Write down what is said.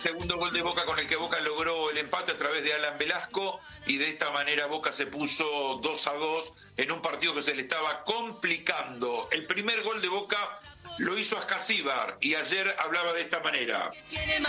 Segundo gol de Boca con el que Boca logró el empate a través de Alan Velasco y de esta manera Boca se puso 2-2 en un partido que se le estaba complicando. El primer gol de Boca lo hizo Ascasíbar y ayer hablaba de esta manera.